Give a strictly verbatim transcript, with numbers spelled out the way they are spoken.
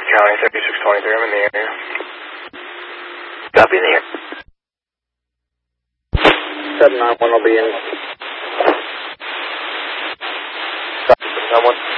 County, thirty-six twenty-three, I'm in the area. Copy in the air. seven nine one will be in. seven nine one.